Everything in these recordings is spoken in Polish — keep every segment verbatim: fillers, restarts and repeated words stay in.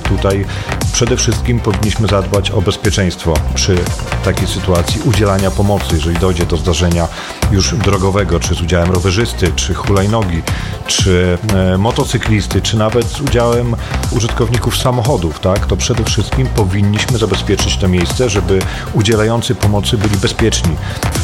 tutaj przede wszystkim powinniśmy zadbać o bezpieczeństwo przy takiej sytuacji udzielania pomocy, jeżeli dojdzie do zdarzenia już drogowego, czy z udziałem rowerzysty, czy hulajnogi, czy e, motocyklisty, czy nawet z udziałem użytkowników samochodów, tak, to przede wszystkim powinniśmy zabezpieczyć to miejsce, żeby udzielający pomocy byli bezpieczni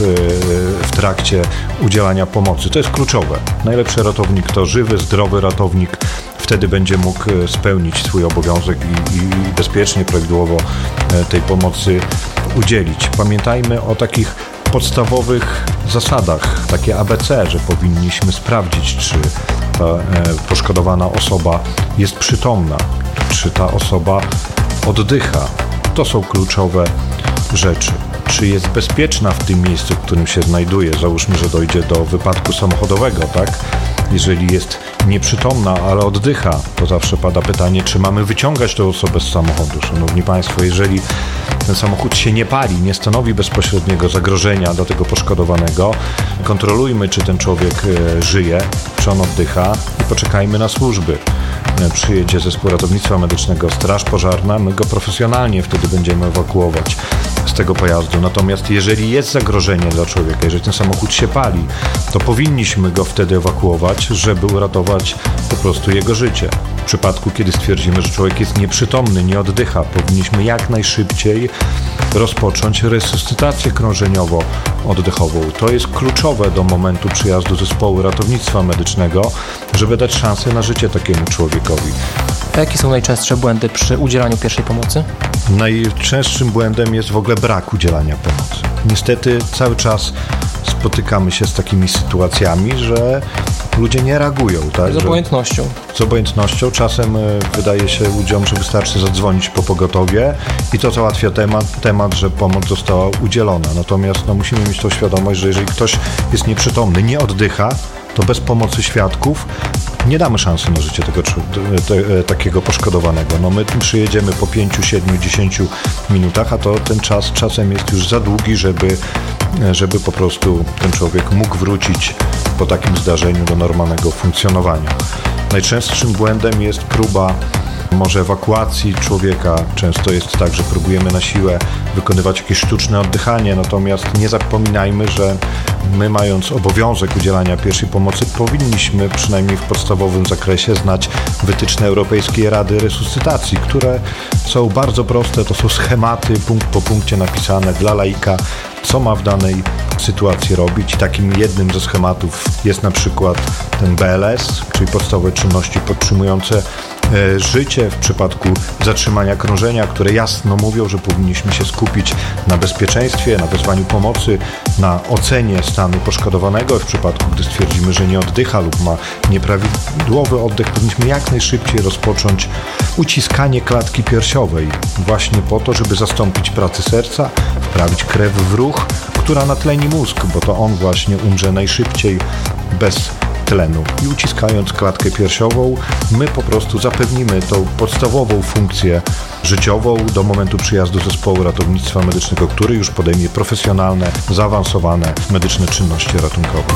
w, w trakcie udzielania pomocy. To jest kluczowe. Najlepszy ratownik to żywy, zdrowy ratownik. Wtedy będzie mógł spełnić swój obowiązek i, i bezpiecznie, prawidłowo tej pomocy udzielić. Pamiętajmy o takich podstawowych zasadach, takie A B C, że powinniśmy sprawdzić, czy ta poszkodowana osoba jest przytomna, czy ta osoba oddycha. To są kluczowe rzeczy. Czy jest bezpieczna w tym miejscu, w którym się znajduje? Załóżmy, że dojdzie do wypadku samochodowego, tak? Jeżeli jest nieprzytomna, ale oddycha, to zawsze pada pytanie, czy mamy wyciągać tę osobę z samochodu. Szanowni Państwo, jeżeli ten samochód się nie pali, nie stanowi bezpośredniego zagrożenia dla tego poszkodowanego, kontrolujmy, czy ten człowiek żyje, czy on oddycha i poczekajmy na służby. Przyjedzie zespół ratownictwa medycznego, straż pożarna, my go profesjonalnie wtedy będziemy ewakuować z tego pojazdu. Natomiast jeżeli jest zagrożenie dla człowieka, jeżeli ten samochód się pali, to powinniśmy go wtedy ewakuować, żeby uratować po prostu jego życie. W przypadku, kiedy stwierdzimy, że człowiek jest nieprzytomny, nie oddycha, powinniśmy jak najszybciej rozpocząć resuscytację krążeniowo-oddechową. To jest kluczowe do momentu przyjazdu zespołu ratownictwa medycznego, żeby dać szansę na życie takiemu człowiekowi. A jakie są najczęstsze błędy przy udzielaniu pierwszej pomocy? Najczęstszym błędem jest w ogóle brak udzielania pomocy. Niestety cały czas spotykamy się z takimi sytuacjami, że ludzie nie reagują. Tak? Z obojętnością. Że, z obojętnością. Czasem wydaje się ludziom, że wystarczy zadzwonić po pogotowie i to załatwia temat, temat że pomoc została udzielona. Natomiast no, musimy mieć tą świadomość, że jeżeli ktoś jest nieprzytomny, nie oddycha, to bez pomocy świadków nie damy szansy na życie tego, te, takiego poszkodowanego. No my przyjedziemy po pięciu, siedmiu, dziesięciu minutach, a to ten czas czasem jest już za długi, żeby, żeby po prostu ten człowiek mógł wrócić po takim zdarzeniu do normalnego funkcjonowania. Najczęstszym błędem jest próba może ewakuacji człowieka. Często jest tak, że próbujemy na siłę wykonywać jakieś sztuczne oddychanie, natomiast nie zapominajmy, że my, mając obowiązek udzielania pierwszej pomocy, powinniśmy przynajmniej w podstawowym zakresie znać wytyczne Europejskiej Rady Resuscytacji, które są bardzo proste, to są schematy punkt po punkcie napisane dla laika, co ma w danej sytuacji robić. Takim jednym ze schematów jest na przykład ten B L S, czyli podstawowe czynności podtrzymujące życie w przypadku zatrzymania krążenia, które jasno mówią, że powinniśmy się skupić na bezpieczeństwie, na wezwaniu pomocy, na ocenie stanu poszkodowanego. W przypadku, gdy stwierdzimy, że nie oddycha lub ma nieprawidłowy oddech, powinniśmy jak najszybciej rozpocząć uciskanie klatki piersiowej właśnie po to, żeby zastąpić pracę serca, wprawić krew w ruch, która natleni mózg, bo to on właśnie umrze najszybciej bez tlenu. I uciskając klatkę piersiową, my po prostu zapewnimy tą podstawową funkcję życiową do momentu przyjazdu zespołu ratownictwa medycznego, który już podejmie profesjonalne, zaawansowane medyczne czynności ratunkowe.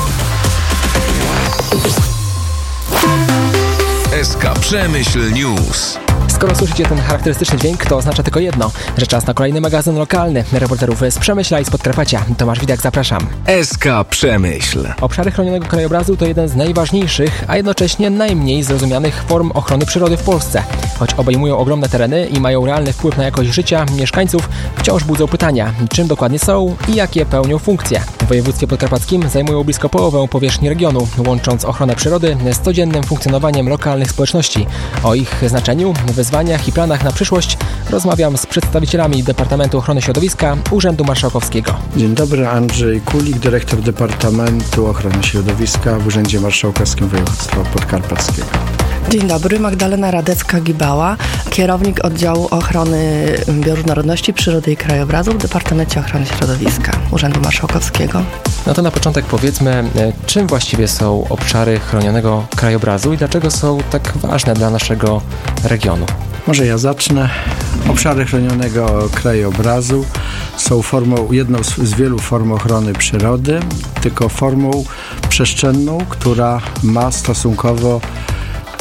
S K Przemyśl News. Skoro słyszycie ten charakterystyczny dźwięk, to oznacza tylko jedno, że czas na kolejny magazyn lokalny. Reporterów z Przemyśla i z Podkarpacia. Tomasz Widak, zapraszam. S K Przemyśl. Obszary chronionego krajobrazu to jeden z najważniejszych, a jednocześnie najmniej zrozumianych form ochrony przyrody w Polsce. Choć obejmują ogromne tereny i mają realny wpływ na jakość życia mieszkańców, wciąż budzą pytania, czym dokładnie są i jakie pełnią funkcje. W województwie podkarpackim zajmują blisko połowę powierzchni regionu, łącząc ochronę przyrody z codziennym funkcjonowaniem lokalnych społeczności. O ich znaczeniu, wyzwaniach i planach na przyszłość rozmawiam z przedstawicielami Departamentu Ochrony Środowiska Urzędu Marszałkowskiego. Dzień dobry, Andrzej Kulik, dyrektor Departamentu Ochrony Środowiska w Urzędzie Marszałkowskim Województwa Podkarpackiego. Dzień dobry, Magdalena Radecka-Gibała, kierownik Oddziału Ochrony Bioróżnorodności, Przyrody i Krajobrazu w Departamencie Ochrony Środowiska Urzędu Marszałkowskiego. No to na początek powiedzmy, czym właściwie są obszary chronionego krajobrazu i dlaczego są tak ważne dla naszego regionu? Może ja zacznę. Obszary chronionego krajobrazu są formą, jedną z, z wielu form ochrony przyrody, tylko formą przestrzenną, która ma stosunkowo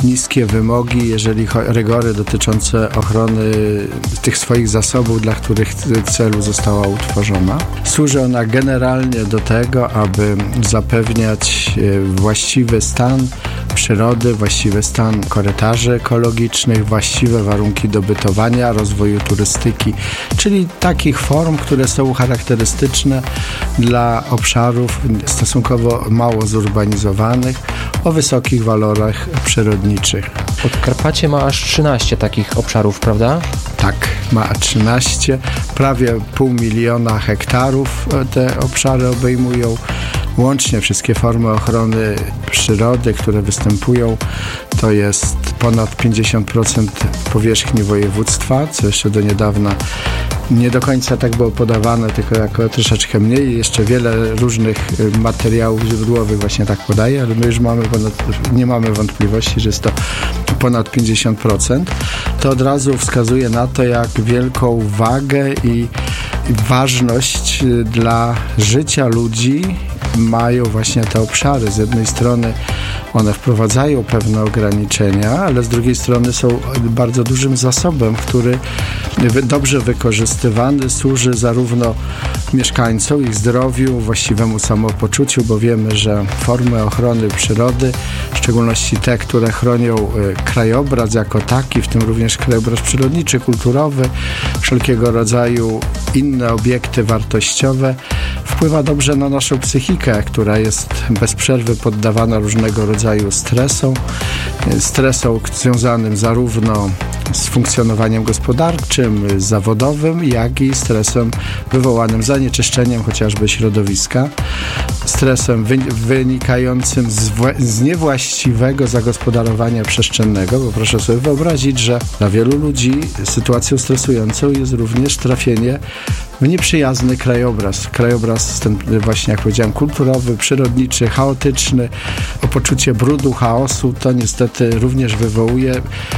niskie wymogi, jeżeli chodzi o rygory dotyczące ochrony tych swoich zasobów, dla których celu została utworzona. Służy ona generalnie do tego, aby zapewniać właściwy stan przyrody, właściwy stan korytarzy ekologicznych, właściwe warunki dobytowania, rozwoju turystyki, czyli takich form, które są charakterystyczne dla obszarów stosunkowo mało zurbanizowanych, o wysokich walorach przyrodniczych. Podkarpacie ma aż trzynaście takich obszarów, prawda? Tak, ma trzynaście, prawie pół miliona hektarów te obszary obejmują. Łącznie wszystkie formy ochrony przyrody, które występują, to jest ponad pięćdziesiąt procent powierzchni województwa, co jeszcze do niedawna nie do końca tak było podawane, tylko jako troszeczkę mniej. Jeszcze wiele różnych materiałów źródłowych właśnie tak podaje, ale my już mamy ponad, nie mamy wątpliwości, że jest to ponad pięćdziesiąt procent. To od razu wskazuje na to, jak wielką wagę i ważność dla życia ludzi mają właśnie te obszary. Z jednej strony one wprowadzają pewne ograniczenia, ale z drugiej strony są bardzo dużym zasobem, który dobrze wykorzystywany służy zarówno mieszkańcom, ich zdrowiu, właściwemu samopoczuciu, bo wiemy, że formy ochrony przyrody, w szczególności te, które chronią krajobraz jako taki, w tym również krajobraz przyrodniczy, kulturowy, wszelkiego rodzaju inne obiekty wartościowe, wpływa dobrze na naszą psychikę, która jest bez przerwy poddawana różnego rodzaju stresom. Stresom związanym zarówno z funkcjonowaniem gospodarczym, zawodowym, jak i stresem wywołanym zanieczyszczeniem chociażby środowiska, stresem wy- wynikającym z, wła- z niewłaściwego zagospodarowania przestrzennego, bo proszę sobie wyobrazić, że dla wielu ludzi sytuacją stresującą jest również trafienie w nieprzyjazny krajobraz. Krajobraz ten właśnie, jak powiedziałem, kulturowy, przyrodniczy, chaotyczny, o poczucie brudu, chaosu, to niestety również wywołuje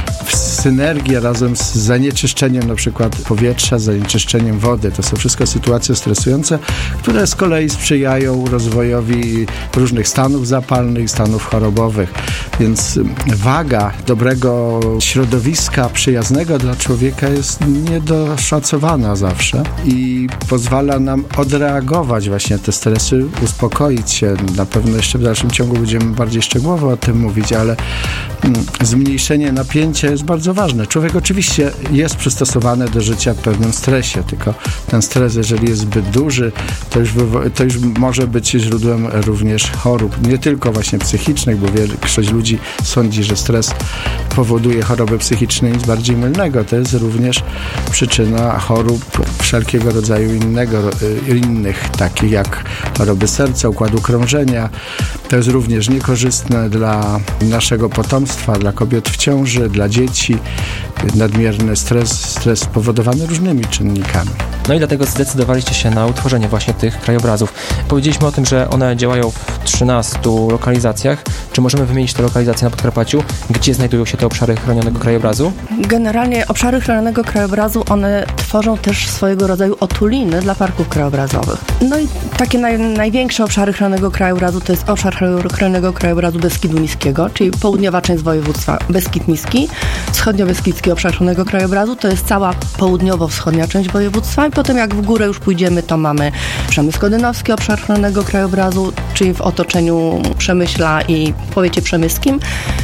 synergię razem z zanieczyszczeniem na przykład powietrza, zanieczyszczeniem wody. To są wszystko sytuacje stresujące, które z kolei sprzyjają rozwojowi różnych stanów zapalnych, stanów chorobowych. Więc waga dobrego środowiska przyjaznego dla człowieka jest niedoszacowana zawsze i pozwala nam odreagować właśnie te stresy, uspokoić się. Na pewno jeszcze w dalszym ciągu będziemy bardziej szczegółowo o tym mówić, ale zmniejszenie napięcia jest bardzo ważne. Człowiek oczywiście jest przystosowany do życia w pewnym stresie, tylko ten stres, jeżeli jest zbyt duży, to już, wywo- to już może być źródłem również chorób, nie tylko właśnie psychicznych, bo większość ludzi sądzi, że stres powoduje choroby psychiczne, nic bardziej mylnego. To jest również przyczyna chorób wszelkiego rodzaju innego, innych, takich jak choroby serca, układu krążenia. To jest również niekorzystne dla naszego potomstwa, dla kobiet w ciąży, dla dzieci. Nadmierny stres, stres spowodowany różnymi czynnikami. No i dlatego zdecydowaliście się na utworzenie właśnie tych krajobrazów. Powiedzieliśmy o tym, że one działają w trzynastu lokalizacjach. Czy możemy wymienić te lokalizacje na Podkarpaciu? Gdzie znajdują się te obszary chronionego krajobrazu? Generalnie obszary chronionego krajobrazu, one tworzą też swojego rodzaju otuliny dla parków krajobrazowych. No i takie naj, największe obszary chronionego krajobrazu to jest obszar chronionego krajobrazu Beskidu Niskiego, czyli południowa część województwa Beskid Niski, wschodniobeskidzki obszar chronionego krajobrazu, to jest cała południowo-wschodnia część województwa i potem jak w górę już pójdziemy, to mamy Przemysko-Dynowski obszar chronionego krajobrazu, czyli w otoczeniu Przemyśla i w powiecie przemyskim.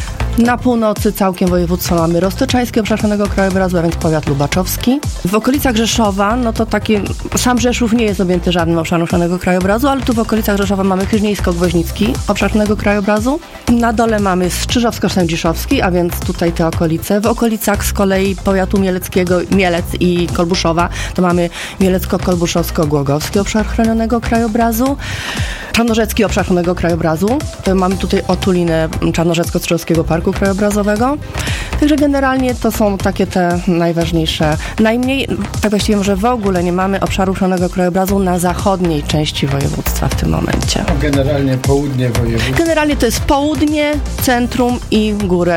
Na północy całkiem województwa mamy Roztoczański obszar chronionego krajobrazu, a więc powiat lubaczowski. W okolicach Rzeszowa, no to taki, sam Rzeszów nie jest objęty żadnym obszarem chronionego krajobrazu, ale tu w okolicach Rzeszowa mamy Chyżnieńsko-Gwoźnicki obszar chronionego krajobrazu. Na dole mamy Strzyżowsko-Sędziszowski, a więc tutaj te okolice. W okolicach z kolei powiatu mieleckiego, Mielec i Kolbuszowa, to mamy Mielecko-Kolbuszowsko-Głogowski obszar chronionego krajobrazu. Czarnorzecki obszar chronionego krajobrazu. To mamy tutaj otulinę Czarnorzecko-Strzowskiego Parku Krajobrazowego. Także generalnie to są takie te najważniejsze. Najmniej, tak właściwie może w ogóle nie mamy obszaru chronionego krajobrazu na zachodniej części województwa w tym momencie. Generalnie południe województwa. Generalnie to jest południe, centrum i górę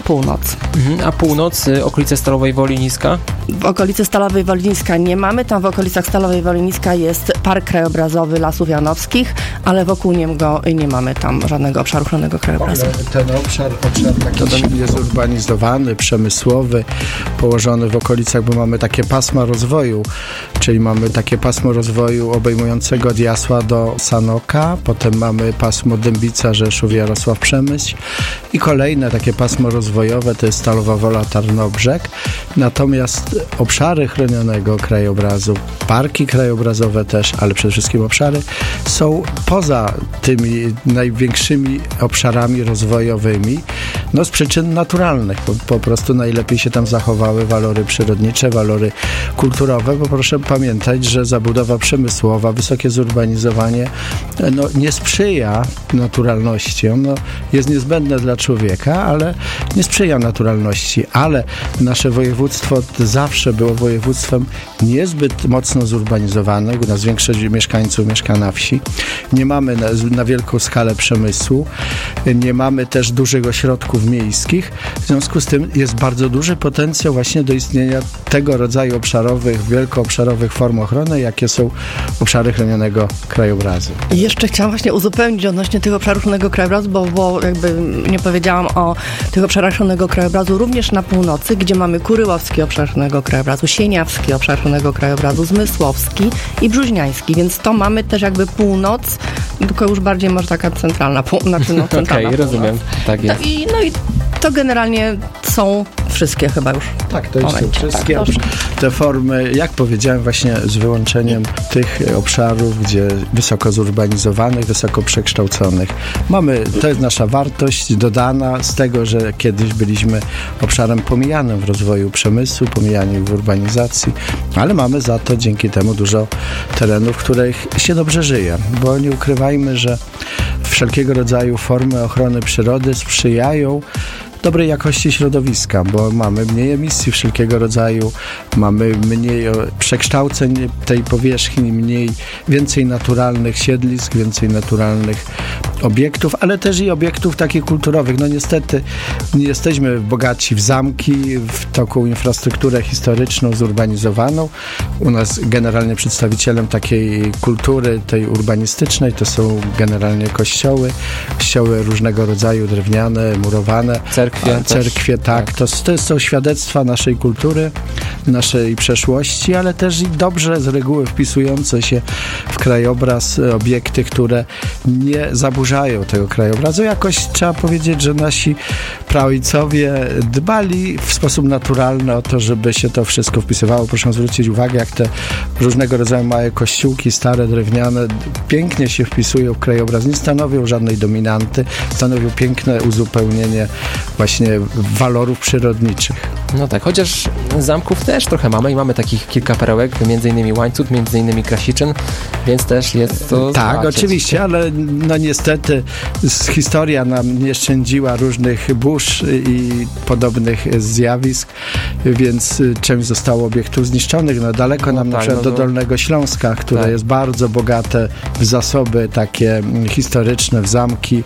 północ. Mhm, a północ, y, okolice Stalowej Woli Niska? W okolicy Stalowej Woli Niska nie mamy, tam w okolicach Stalowej Woli Niska jest Park Krajobrazowy Lasów Janowskich, ale wokół niego nie mamy tam żadnego obszaru chronionego krajobrazu. Ten obszar, obszar taki silnie zurbanizowany, przemysłowy, położony w okolicach, bo mamy takie pasma rozwoju, czyli mamy takie pasmo rozwoju obejmującego od Jasła do Sanoka, potem mamy pasmo Dębica, Rzeszów, Jarosław, Przemyśl i kolejne takie pasmo rozwojowe to jest Stalowa Wola, Tarnobrzeg. Natomiast obszary chronionego krajobrazu, parki krajobrazowe też, ale przede wszystkim obszary są poza tymi największymi obszarami rozwojowymi, no z przyczyn naturalnych. Po, po prostu najlepiej się tam zachowały walory przyrodnicze, walory kulturowe, bo proszę pamiętać, że zabudowa przemysłowa, wysokie zurbanizowanie no, nie sprzyja naturalności. Ono jest niezbędne dla człowieka, ale nie sprzyja naturalności. Ale nasze województwo zawsze było województwem niezbyt mocno zurbanizowanym. U nas większość mieszkańców mieszka na wsi. Nie mamy na, na wielką skalę przemysłu. Nie mamy też dużych ośrodków miejskich. W związku z tym jest bardzo duży potencjał właśnie do istnienia tego rodzaju obszarowych, wielkoobszarowych form ochrony, jakie są obszary chronionego krajobrazu. I jeszcze chciałam właśnie uzupełnić odnośnie tych obszarów chronionego krajobrazu, bo, bo jakby nie powiedziałam o tych obszarach chronionego krajobrazu również na północy, gdzie mamy Kuryłowski obszar chronionego krajobrazu, Sieniawski obszar chronionego krajobrazu, Zmysłowski i Brzuźniański, więc to mamy też jakby północ, tylko już bardziej może taka centralna, pół, znaczy no, centralna Okej, rozumiem. Tak jest. No i, no i to generalnie są wszystkie chyba już. Tak, to już są momencie. wszystkie Tak, te formy, jak powiedziałem, właśnie z wyłączeniem tych obszarów, gdzie wysoko zurbanizowanych, wysoko przekształconych. Mamy, to jest nasza wartość dodana z tego, że kiedyś byliśmy obszarem pomijanym w rozwoju przemysłu, pomijanym w urbanizacji, ale mamy za to dzięki temu dużo terenów, w których się dobrze żyje, bo nie ukrywajmy, że wszelkiego rodzaju formy ochrony przyrody sprzyjają dobrej jakości środowiska, bo mamy mniej emisji wszelkiego rodzaju, mamy mniej przekształceń tej powierzchni, mniej, więcej naturalnych siedlisk, więcej naturalnych obiektów, ale też i obiektów takich kulturowych. No niestety nie jesteśmy bogaci w zamki, w taką infrastrukturę historyczną, zurbanizowaną. U nas generalnie przedstawicielem takiej kultury, tej urbanistycznej, to są generalnie kościoły, kościoły różnego rodzaju, drewniane, murowane. Cerkwie. Cerkwie, tak. To, to są świadectwa naszej kultury, naszej przeszłości, ale też i dobrze z reguły wpisujące się w krajobraz obiekty, które nie zaburzają tego krajobrazu. Jakoś trzeba powiedzieć, że nasi praojcowie dbali w sposób naturalny o to, żeby się to wszystko wpisywało. Proszę zwrócić uwagę, jak te różnego rodzaju małe kościółki, stare, drewniane, pięknie się wpisują w krajobraz, nie stanowią żadnej dominanty, stanowią piękne uzupełnienie właśnie walorów przyrodniczych. No tak, chociaż zamków też trochę mamy i mamy takich kilka perełek, między innymi Łańcut, między innymi Krasiczyn, więc też jest to Tak, zobaczyć. oczywiście, ale no niestety historia nam nie szczędziła różnych burz i podobnych zjawisk, więc część zostało obiektów zniszczonych. No daleko nam no na tak, przykład no do to... Dolnego Śląska, które tak. jest bardzo bogate w zasoby takie historyczne, w zamki,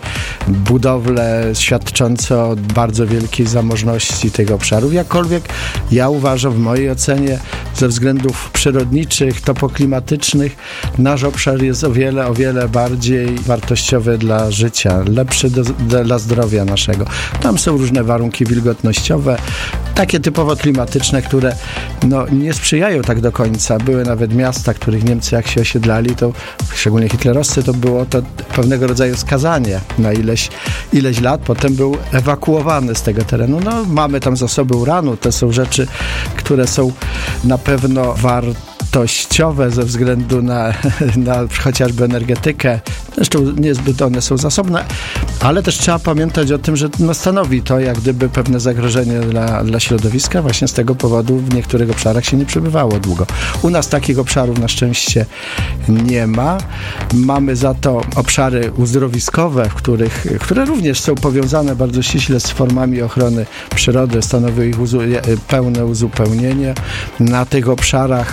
budowle świadczące o bardzo wielkiej zamożności tych obszarów. Jakkolwiek ja uważam, w mojej ocenie, ze względów przyrodniczych, topoklimatycznych, nasz obszar jest o wiele, o wiele bardziej wartościowy dla życia, lepszy do, do, dla zdrowia naszego. Tam są różne warunki wilgotnościowe, takie typowo klimatyczne, które no, nie sprzyjają tak do końca. Były nawet miasta, których Niemcy jak się osiedlali, to szczególnie hitlerowscy, to było to pewnego rodzaju skazanie na ileś, ileś lat. Potem był ewakuowany z tego terenu. No, mamy tam zasoby uranu, to są rzeczy, które są na pewno wartościowe ze względu na, na chociażby energetykę. Zresztą niezbyt one są zasobne, ale też trzeba pamiętać o tym, że no, stanowi to jak gdyby pewne zagrożenie dla, dla środowiska. Właśnie z tego powodu w niektórych obszarach się nie przebywało długo. U nas takich obszarów na szczęście nie ma. Mamy za to obszary uzdrowiskowe, w których, które również są powiązane bardzo ściśle z formami ochrony przyrody, stanowią ich uzu- pełne uzupełnienie. Na tych obszarach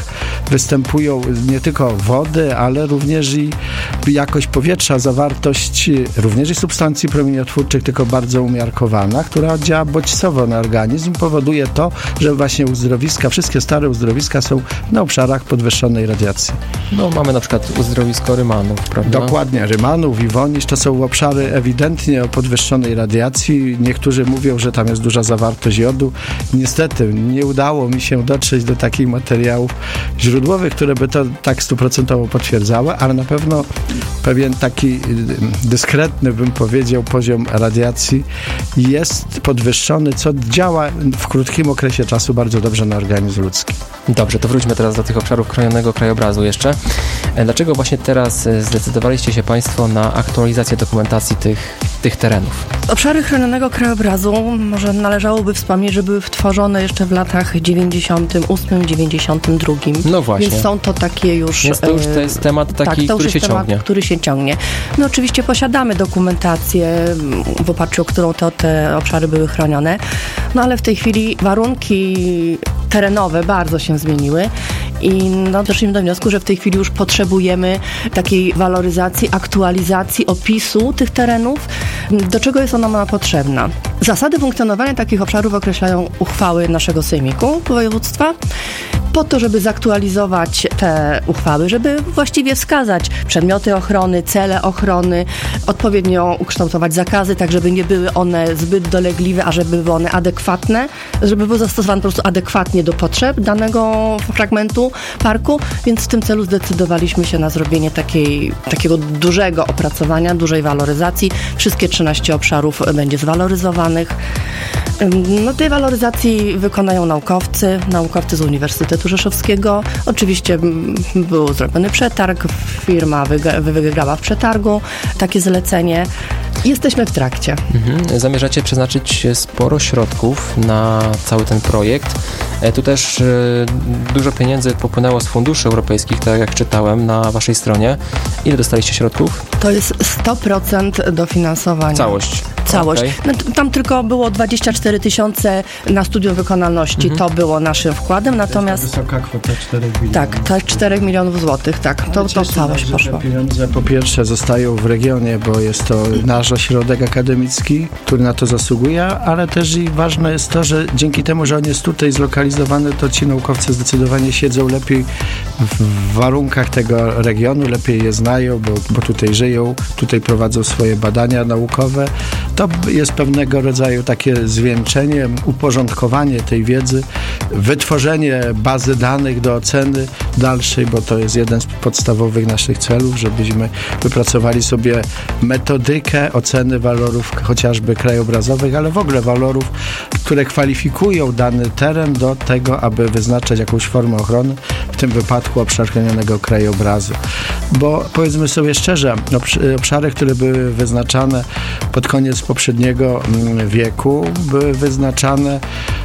występują nie tylko wody, ale również i jakość powietrza, zawartość również i substancji promieniotwórczych, tylko bardzo umiarkowana, która działa bodźcowo na organizm, powoduje to, że właśnie uzdrowiska, wszystkie stare uzdrowiska są na obszarach podwyższonej radiacji. No mamy na przykład uzdrowisko Rymanów, prawda? Dokładnie, Rymanów, Iwonisz, to są obszary ewidentnie o podwyższonej radiacji. Niektórzy mówią, że tam jest duża zawartość jodu. Niestety nie udało mi się dotrzeć do takich materiałów źródłowych, które by to tak stuprocentowo potwierdzały, ale na pewno pewien taki dyskretny, bym powiedział, poziom radiacji jest podwyższony, co działa w krótkim okresie czasu bardzo dobrze na organizm ludzki. Dobrze, to wróćmy teraz do tych obszarów chronionego krajobrazu jeszcze. Dlaczego właśnie teraz zdecydowaliście się Państwo na aktualizację dokumentacji tych, tych terenów? Obszary chronionego krajobrazu może należałoby wspomnieć, że były tworzone jeszcze w latach dziewięćdziesiątym ósmym dziewięćdziesiątym drugim. No właśnie. Więc są to takie już... Więc to już to jest temat taki, tak, to który już się jest temat, ciągnie. który się ciągnie. My oczywiście posiadamy dokumentację, w oparciu o którą te, te obszary były chronione, no ale w tej chwili warunki terenowe bardzo się zmieniły i no, doszliśmy do wniosku, że w tej chwili już potrzebujemy takiej waloryzacji, aktualizacji opisu tych terenów, do czego jest ona potrzebna. Zasady funkcjonowania takich obszarów określają uchwały naszego sejmiku województwa, po to, żeby zaktualizować te uchwały, żeby właściwie wskazać przedmioty ochrony, cele ochrony, odpowiednio ukształtować zakazy, tak żeby nie były one zbyt dolegliwe, a żeby były one adekwatne, żeby były zastosowane po prostu adekwatnie do potrzeb danego fragmentu parku, więc w tym celu zdecydowaliśmy się na zrobienie takiej, takiego dużego opracowania, dużej waloryzacji. Wszystkie trzynaście obszarów będzie zwaloryzowanych. No, tej waloryzacji wykonają naukowcy, naukowcy z Uniwersytetu Rzeszowskiego. Oczywiście był zrobiony przetarg, firma wygra, wygrała w przetargu takie zlecenie. Jesteśmy w trakcie. Mhm. Zamierzacie przeznaczyć sporo środków na cały ten projekt. Tu też y, dużo pieniędzy popłynęło z funduszy europejskich, tak jak czytałem na waszej stronie. Ile dostaliście środków? To jest sto procent dofinansowania. Całość. Całość. Okay. No, tam tylko było dwadzieścia cztery tysiące na studium wykonalności. Mhm. To było naszym wkładem, natomiast... To jest wysoka kwota czterech milionów. Tak, tak, czterech milionów złotych, tak. To, to całość poszło. Pieniądze po pierwsze zostają w regionie, bo jest to nasz ośrodek akademicki, który na to zasługuje, ale też i ważne jest to, że dzięki temu, że on jest tutaj zlokalizowany, to ci naukowcy zdecydowanie siedzą lepiej w warunkach tego regionu, lepiej je znają, bo, bo tutaj żyją, tutaj prowadzą swoje badania naukowe. To jest pewnego rodzaju takie zwieńczenie, uporządkowanie tej wiedzy, wytworzenie bazy danych do oceny dalszej, bo to jest jeden z podstawowych naszych celów, żebyśmy wypracowali sobie metodykę oceny walorów chociażby krajobrazowych, ale w ogóle walorów, które kwalifikują dany teren do tego, aby wyznaczać jakąś formę ochrony, w tym wypadku obszar chronionego krajobrazu. Bo powiedzmy sobie szczerze, obszary, które były wyznaczane pod koniec poprzedniego wieku, były wyznaczane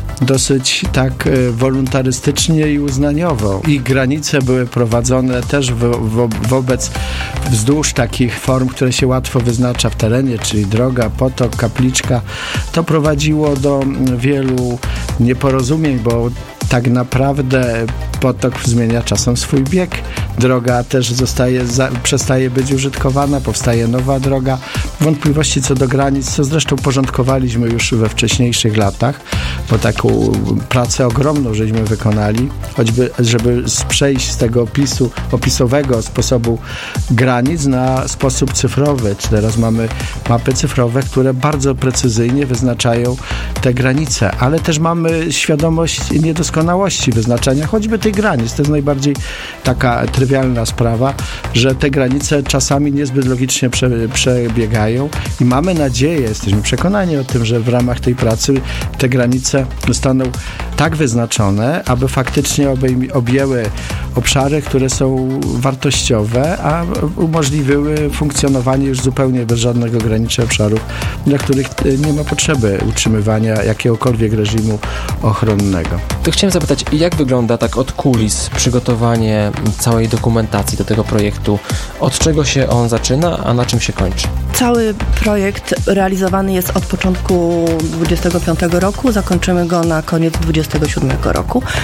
dosyć tak wolontarystycznie i uznaniowo. I granice były prowadzone też wo, wo, wobec wzdłuż takich form, które się łatwo wyznacza w terenie, czyli droga, potok, kapliczka. To prowadziło do wielu nieporozumień, bo tak naprawdę potok zmienia czasem swój bieg. Droga też zostaje, za, przestaje być użytkowana, powstaje nowa droga. Wątpliwości co do granic, co zresztą porządkowaliśmy już we wcześniejszych latach, bo taką pracę ogromną żeśmy wykonali, choćby żeby przejść z tego opisu, opisowego sposobu granic na sposób cyfrowy. Teraz mamy mapy cyfrowe, które bardzo precyzyjnie wyznaczają te granice, ale też mamy świadomość niedoskonałości wyznaczania choćby tych granic. To jest najbardziej taka trywialna sprawa, że te granice czasami niezbyt logicznie prze, przebiegają i mamy nadzieję, jesteśmy przekonani o tym, że w ramach tej pracy te granice zostaną tak wyznaczone, aby faktycznie obejm- objęły obszary, które są wartościowe, a umożliwiły funkcjonowanie już zupełnie bez żadnego ograniczenia obszarów, dla których nie ma potrzeby utrzymywania jakiegokolwiek reżimu ochronnego. To chciałem zapytać, jak wygląda tak od kulis przygotowanie całej dokumentacji do tego projektu? Od czego się on zaczyna, a na czym się kończy? Cały projekt realizowany jest od początku dwudziestego piątego roku, zakończymy go na koniec dwudziestego siódmego roku.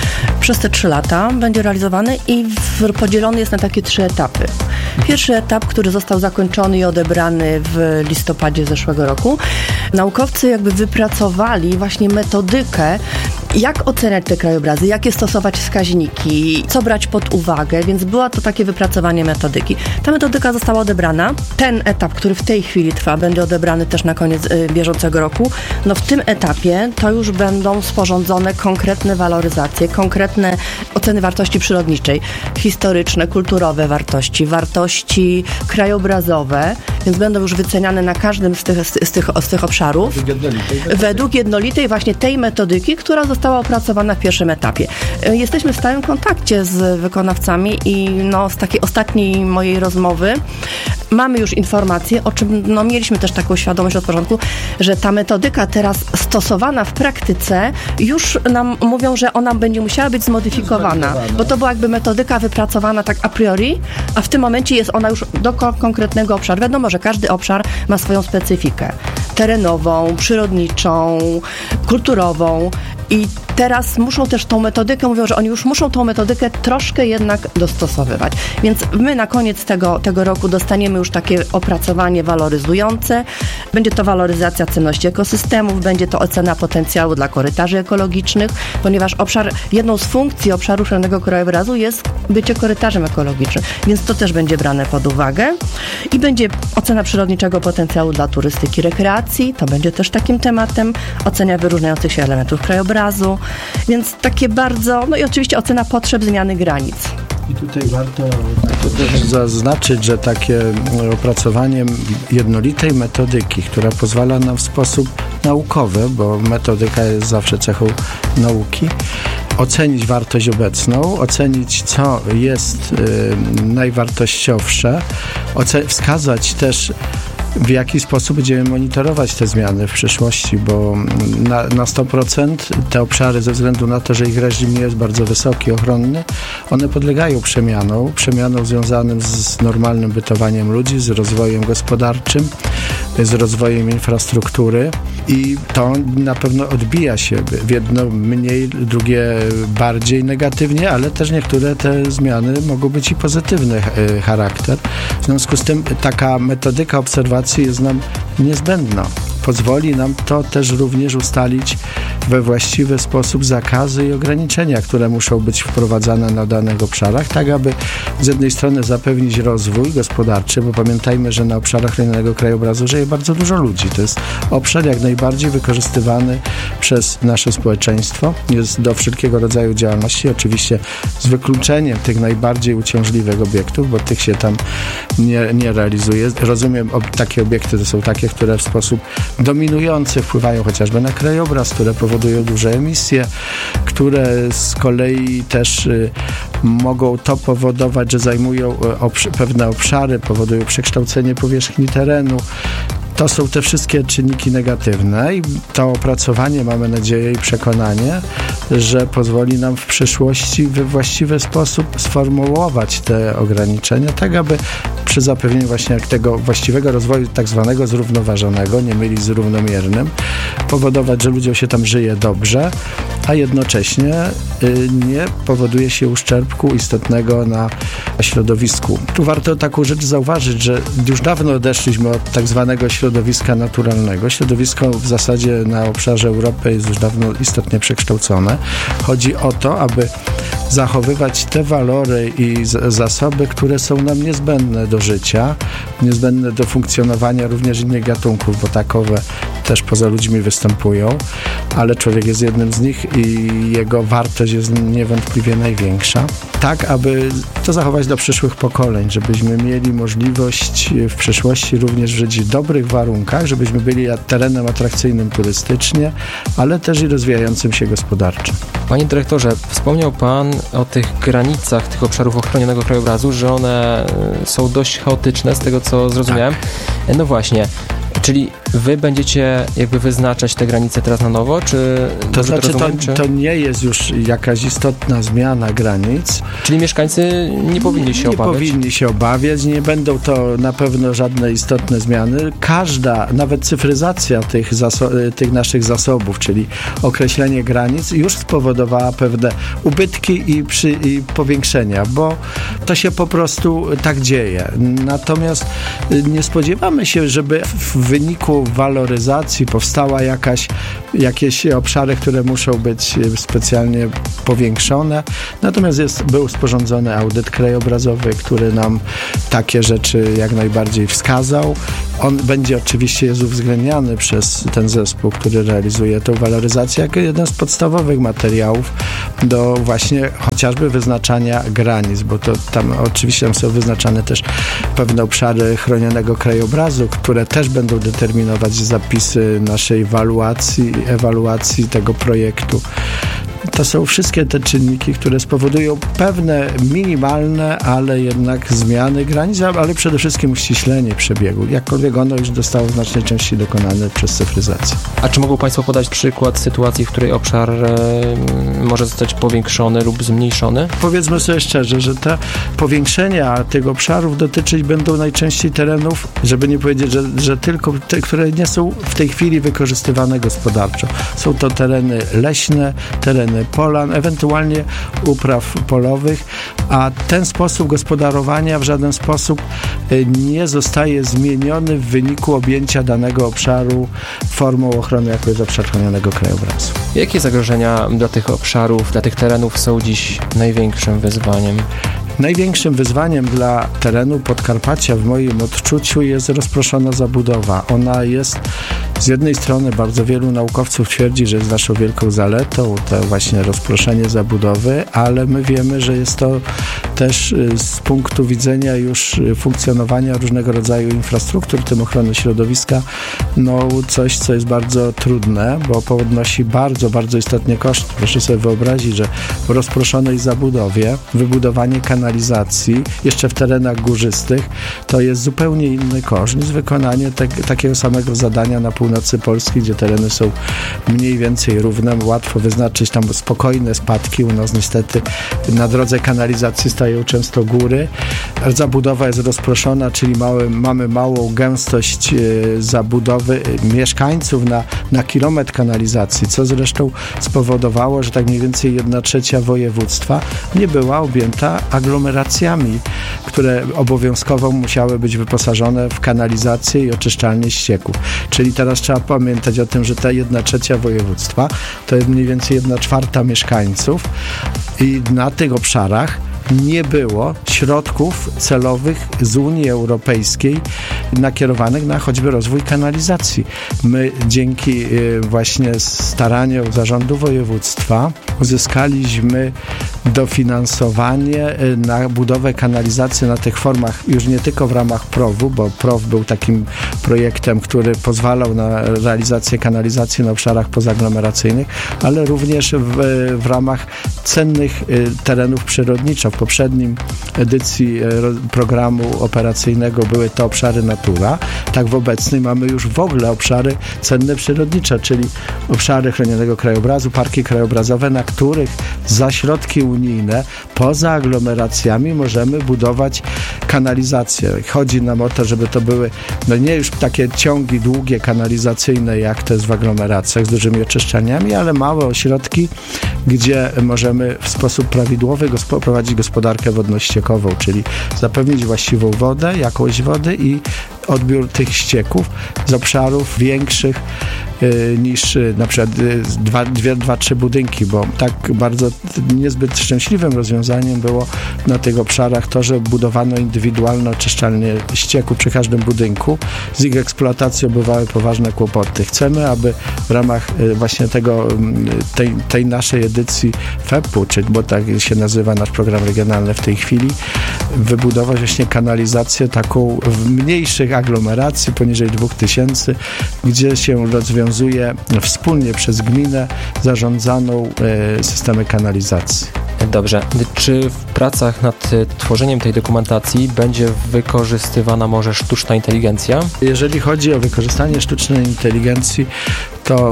przez te trzy lata będzie realizowany i w, podzielony jest na takie trzy etapy. Pierwszy etap, który został zakończony i odebrany w listopadzie zeszłego roku. Naukowcy jakby wypracowali właśnie metodykę, jak oceniać te krajobrazy, jakie stosować wskaźniki, co brać pod uwagę, więc była to takie wypracowanie metodyki. Ta metodyka została odebrana. Ten etap, który w tej chwili trwa, będzie odebrany też na koniec y, bieżącego roku. No w tym etapie to już będą sporządzone konkretne waloryzacje, konkretne oceny wartości przyrodniczej, historyczne, kulturowe wartości, wartości krajobrazowe, więc będą już wyceniane na każdym z tych, z tych, z tych obszarów. Według jednolitej, według jednolitej właśnie tej metodyki, która została opracowana w pierwszym etapie. Jesteśmy w stałym kontakcie z wykonawcami i no, z takiej ostatniej mojej rozmowy mamy już informacje, o czym no, mieliśmy też taką świadomość od początku, że ta metodyka teraz stosowana w praktyce już nam mówią, że ona będzie musiała być zmodyfikowana, bo to była jakby metodyka wypracowana tak a priori, a w tym momencie jest ona już do konkretnego obszaru. Wiadomo, że każdy obszar ma swoją specyfikę terenową, przyrodniczą, kulturową i teraz muszą też tą metodykę, mówią, że oni już muszą tą metodykę troszkę jednak dostosowywać. Więc my na koniec tego, tego roku dostaniemy już takie opracowanie waloryzujące. Będzie to waloryzacja cenności ekosystemów, będzie to ocena potencjału dla korytarzy ekologicznych, ponieważ obszar, jedną z funkcji obszaru chronionego krajobrazu jest bycie korytarzem ekologicznym, więc to też będzie brane pod uwagę. I będzie ocena przyrodniczego potencjału dla turystyki, rekreacji, to będzie też takim tematem, ocena wyróżniających się elementów krajobrazu, więc takie bardzo, no i oczywiście ocena potrzeb zmiany granic. I tutaj warto też zaznaczyć, że takie opracowanie jednolitej metodyki, która pozwala nam w sposób naukowy, bo metodyka jest zawsze cechą nauki, ocenić wartość obecną, ocenić, co jest y, najwartościowsze, oce- wskazać też, w jaki sposób będziemy monitorować te zmiany w przyszłości, bo na, na sto procent te obszary, ze względu na to, że ich reżim nie jest bardzo wysoki, ochronny, one podlegają przemianom, przemianom związanym z normalnym bytowaniem ludzi, z rozwojem gospodarczym, z rozwojem infrastruktury i to na pewno odbija się w jedno mniej, drugie bardziej negatywnie, ale też niektóre te zmiany mogą być i pozytywny charakter. W związku z tym taka metodyka obserwacji jest nam niezbędna. Pozwoli nam to też również ustalić we właściwy sposób zakazy i ograniczenia, które muszą być wprowadzane na danych obszarach, tak aby z jednej strony zapewnić rozwój gospodarczy, bo pamiętajmy, że na obszarach chronionego krajobrazu żyje bardzo dużo ludzi. To jest obszar jak najbardziej wykorzystywany przez nasze społeczeństwo. Jest do wszelkiego rodzaju działalności, oczywiście z wykluczeniem tych najbardziej uciążliwych obiektów, bo tych się tam nie, nie realizuje. Rozumiem, ob, takie obiekty to są takie, które w sposób dominujący wpływają chociażby na krajobraz, które powodują duże emisje, które z kolei też y, mogą to powodować, że zajmują y, obsz- pewne obszary, powodują przekształcenie powierzchni terenu. To są te wszystkie czynniki negatywne i to opracowanie, mamy nadzieję i przekonanie, że pozwoli nam w przyszłości we właściwy sposób sformułować te ograniczenia, tak aby przy zapewnieniu właśnie tego właściwego rozwoju tak zwanego zrównoważonego, nie mylić z równomiernym, powodować, że ludziom się tam żyje dobrze, a jednocześnie y, nie powoduje się uszczerbku istotnego na środowisku. Tu warto taką rzecz zauważyć, że już dawno odeszliśmy od tak zwanego środowiska naturalnego. Środowisko w zasadzie na obszarze Europy jest już dawno istotnie przekształcone. Chodzi o to, aby zachowywać te walory i z- zasoby, które są nam niezbędne do życia, niezbędne do funkcjonowania również innych gatunków, bo takowe też poza ludźmi występują, ale człowiek jest jednym z nich i jego wartość jest niewątpliwie największa. Tak, aby to zachować do przyszłych pokoleń, żebyśmy mieli możliwość w przyszłości również żyć w dobrych warunkach, żebyśmy byli terenem atrakcyjnym turystycznie, ale też i rozwijającym się gospodarczo. Panie dyrektorze, wspomniał Pan o tych granicach tych obszarów ochronionego krajobrazu, że one są dość chaotyczne, z tego co zrozumiałem. Tak. No właśnie, Czyli wy będziecie jakby wyznaczać te granice teraz na nowo, czy... To znaczy, to, rozumiem, to, czy... to nie jest już jakaś istotna zmiana granic. Czyli mieszkańcy nie powinni się nie obawiać? Nie powinni się obawiać, nie będą to na pewno żadne istotne zmiany. Każda, nawet cyfryzacja tych, zaso- tych naszych zasobów, czyli określenie granic, już spowodowała pewne ubytki i, przy, i powiększenia, bo to się po prostu tak dzieje. Natomiast nie spodziewamy się, żeby w wyniku waloryzacji powstała jakaś, jakieś obszary, które muszą być specjalnie powiększone. Natomiast jest, był sporządzony audyt krajobrazowy, który nam takie rzeczy jak najbardziej wskazał. On będzie oczywiście jest uwzględniany przez ten zespół, który realizuje tę waloryzację jako jeden z podstawowych materiałów do właśnie chociażby wyznaczania granic, bo to tam oczywiście tam są wyznaczane też pewne obszary chronionego krajobrazu, które też będą determinować zapisy naszej ewaluacji, ewaluacji tego projektu. To są wszystkie te czynniki, które spowodują pewne minimalne, ale jednak zmiany granic, ale przede wszystkim uściślenie przebiegu. Jakkolwiek ono już zostało w znacznej części dokonane przez cyfryzację. A czy mogą Państwo podać przykład sytuacji, w której obszar e, może zostać powiększony lub zmniejszony? Powiedzmy sobie szczerze, że te powiększenia tych obszarów dotyczyć będą najczęściej terenów, żeby nie powiedzieć, że, że tylko te, które nie są w tej chwili wykorzystywane gospodarczo. Są to tereny leśne, tereny polan, ewentualnie upraw polowych, a ten sposób gospodarowania w żaden sposób nie zostaje zmieniony w wyniku objęcia danego obszaru formą ochrony jako jest obszar chronionego krajobrazu. Jakie zagrożenia dla tych obszarów, dla tych terenów są dziś największym wyzwaniem? Największym wyzwaniem dla terenu Podkarpacia w moim odczuciu jest rozproszona zabudowa. Ona jest z jednej strony bardzo wielu naukowców twierdzi, że jest naszą wielką zaletą, to właśnie rozproszenie zabudowy, ale my wiemy, że jest to też z punktu widzenia już funkcjonowania różnego rodzaju infrastruktur, w tym ochrony środowiska, no coś, co jest bardzo trudne, bo podnosi bardzo, bardzo istotnie koszty. Proszę sobie wyobrazić, że w rozproszonej zabudowie wybudowanie kanalizacji, jeszcze w terenach górzystych, to jest zupełnie inny koszt niż wykonanie te, takiego samego zadania na północy Polski, gdzie tereny są mniej więcej równe, łatwo wyznaczyć tam spokojne spadki. U nas niestety na drodze kanalizacji stają często góry. Zabudowa jest rozproszona, czyli małe, mamy małą gęstość e, zabudowy e, mieszkańców na, na kilometr kanalizacji, co zresztą spowodowało, że tak mniej więcej jedna trzecia województwa nie była objęta aglomeracjami, które obowiązkowo musiały być wyposażone w kanalizację i oczyszczalnię ścieków. Czyli teraz trzeba pamiętać o tym, że ta jedna trzecia województwa to jest mniej więcej jedna czwarta mieszkańców i na tych obszarach nie było środków celowych z Unii Europejskiej nakierowanych na choćby rozwój kanalizacji. My dzięki właśnie staraniom zarządu województwa uzyskaliśmy dofinansowanie na budowę kanalizacji na tych formach już nie tylko w ramach P R O W-u, bo P R O W był takim projektem, który pozwalał na realizację kanalizacji na obszarach pozaglomeracyjnych, ale również w, w ramach cennych terenów przyrodniczo. W poprzednim edycji programu operacyjnego były to obszary Natura. Tak w obecnej mamy już w ogóle obszary cenne przyrodnicze, czyli obszary chronionego krajobrazu, parki krajobrazowe, na których za środki unijne poza aglomeracjami możemy budować kanalizację. Chodzi nam o to, żeby to były no nie już takie ciągi długie kanalizacyjne, jak to jest w aglomeracjach z dużymi oczyszczalniami, ale małe ośrodki, gdzie możemy w sposób prawidłowy gospo- prowadzić gospodarkę wodno-ściekową, czyli zapewnić właściwą wodę, jakość wody i odbiór tych ścieków z obszarów większych y, niż y, na przykład y, dwa, dwie, dwa, trzy budynki, bo tak bardzo niezbyt szczęśliwym rozwiązaniem było na tych obszarach to, że budowano indywidualne oczyszczalnie ścieku przy każdym budynku. Z ich eksploatacją bywały poważne kłopoty. Chcemy, aby w ramach y, właśnie tego, y, tej, tej naszej edycji F E P u, czyli, bo tak się nazywa nasz program regionalny w tej chwili, wybudować właśnie kanalizację taką w mniejszych aglomeracji poniżej dwóch tysięcy, gdzie się rozwiązuje wspólnie przez gminę zarządzaną e, systemy kanalizacji. Dobrze. Czy w pracach nad tworzeniem tej dokumentacji będzie wykorzystywana może sztuczna inteligencja? Jeżeli chodzi o wykorzystanie sztucznej inteligencji, to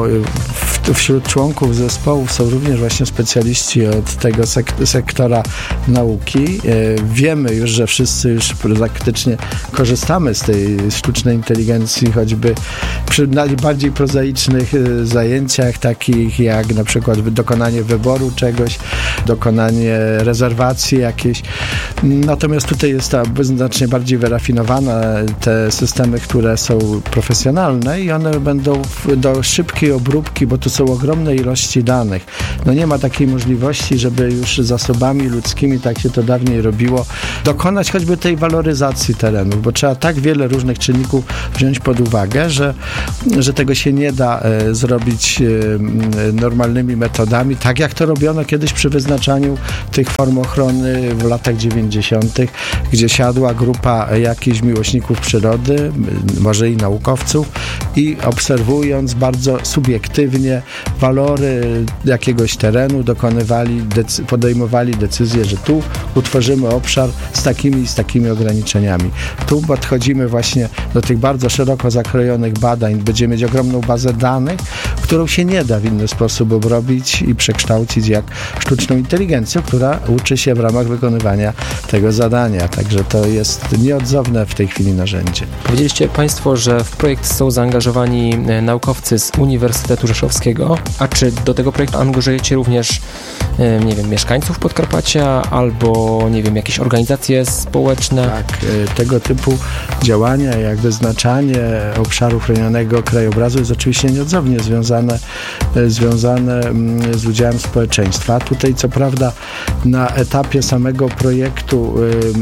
w, wśród członków zespołów są również właśnie specjaliści od tego sek- sektora nauki. Wiemy już, że wszyscy już praktycznie korzystamy z tej sztucznej inteligencji, choćby przy najbardziej prozaicznych zajęciach, takich jak na przykład dokonanie wyboru czegoś, dokonanie rezerwacji jakiejś. Natomiast tutaj jest ta znacznie bardziej wyrafinowana, te systemy, które są profesjonalne i one będą do szybkiej obróbki, bo tu są ogromne ilości danych. No nie ma takiej możliwości, żeby już zasobami ludzkimi, tak się to dawniej robiło, dokonać choćby tej waloryzacji terenów, bo trzeba tak wiele różnych czynników wziąć pod uwagę, że, że tego się nie da e, zrobić e, normalnymi metodami, tak jak to robiono kiedyś przy wyznaczaniu tych form ochrony w latach dziewięćdziesiątych, gdzie siadła grupa jakichś miłośników przyrody, może i naukowców, i obserwując bardzo subiektywnie walory jakiegoś terenu, dokonywali, decy- podejmowali decyzję, że tu utworzymy obszar z takimi i z takimi ograniczeniami. Tu podchodzimy właśnie do tych bardzo szeroko zakrojonych badań, będziemy mieć ogromną bazę danych, którą się nie da w inny sposób obrobić i przekształcić jak sztuczną inteligencję, która uczy się w ramach wykonywania tego zadania. Także to jest nieodzowne w tej chwili narzędzie. Powiedzieliście Państwo, że w projekt są zaangażowani naukowcy z Uniwersytetu Rzeszowskiego, a czy do tego projektu angażujecie również, nie wiem, mieszkańców Podkarpacia albo, nie wiem, jakieś organizacje społeczne? Tak, tego typu działania, jak wyznaczanie obszaru chronionego krajobrazu jest oczywiście nieodzownie związane, związane z udziałem społeczeństwa. Tutaj co prawda na etapie samego projektu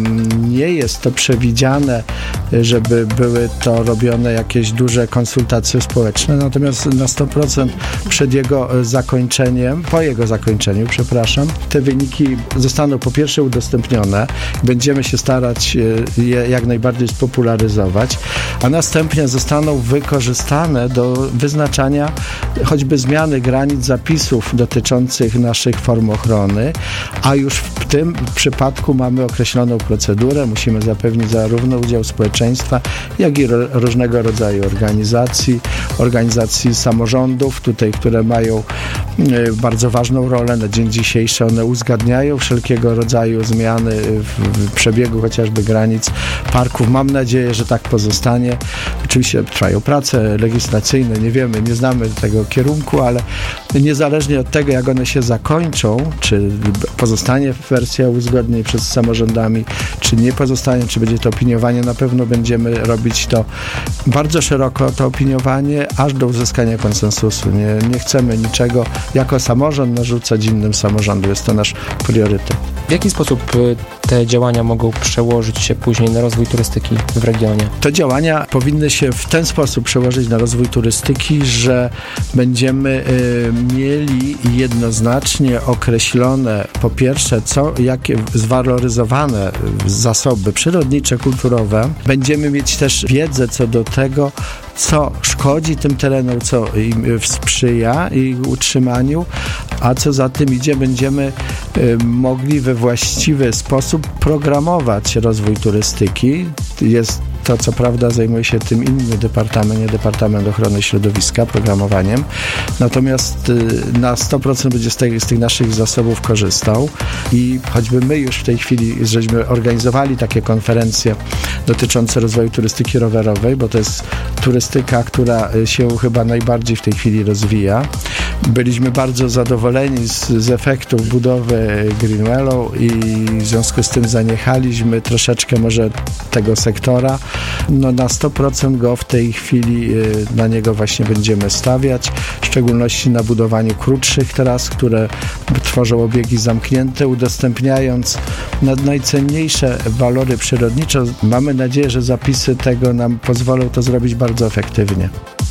nie jest to przewidziane, żeby były to robione jakieś duże konsultacje społeczne, natomiast na sto procent przed jego zakończeniem, po jego zakończeniu, przepraszam, te wyniki zostaną po pierwsze udostępnione, będziemy się starać je jak najbardziej spopularyzować, a następnie zostaną wykorzystane do wyznaczania choćby zmiany granic zapisów dotyczących naszych form ochrony, a już w tym przypadku mamy określoną procedurę, musimy zapewnić zarówno udział społeczeństwa, jak i ro- różnego rodzaju organizacji, organizacji samorządów, tutaj, które mają y, bardzo ważną rolę na dzień dzisiejszy. One uzgadniają wszelkiego rodzaju zmiany w, w przebiegu chociażby granic parków. Mam nadzieję, że tak pozostanie. Oczywiście trwają prace legislacyjne, nie wiemy, nie znamy tego kierunku, ale niezależnie od tego, jak one się zakończą, czy pozostanie wersja uzgodnień przez samorządami, czy nie pozostanie, czy będzie to opiniowanie, na pewno będziemy robić to bardzo szeroko, to opiniowanie, aż do uzyskania konsensusu. Nie, nie chcemy niczego jako samorząd narzucać innym samorządom. Jest to nasz priorytet. W jaki sposób te działania mogą przełożyć się później na rozwój turystyki w regionie? Te działania powinny się w ten sposób przełożyć na rozwój turystyki, że będziemy y, mieli jednoznacznie określone, po pierwsze, co, jakie zwaloryzowane zasoby przyrodnicze, kulturowe. Będziemy mieć też wiedzę co do tego, co szkodzi tym terenom, co im sprzyja ich utrzymaniu, a co za tym idzie, będziemy y, mogli we właściwy sposób programować rozwój turystyki. Jest to, co prawda, zajmuje się tym inny departament, nie Departament Ochrony Środowiska, programowaniem. Natomiast y, na sto procent będzie z, tej, z tych naszych zasobów korzystał i choćby my już w tej chwili, żeśmy organizowali takie konferencje dotyczące rozwoju turystyki rowerowej, bo to jest turystyka, która się chyba najbardziej w tej chwili rozwija. Byliśmy bardzo zadowoleni z, z efektów budowy Greenwellu i w związku z tym zaniechaliśmy troszeczkę może tego sektora. No na sto procent go w tej chwili y, na niego właśnie będziemy stawiać, w szczególności na budowaniu krótszych tras, które tworzą obiegi zamknięte, udostępniając najcenniejsze walory przyrodnicze. Mamy nadzieję, że zapisy tego nam pozwolą to zrobić bardzo efektywnie.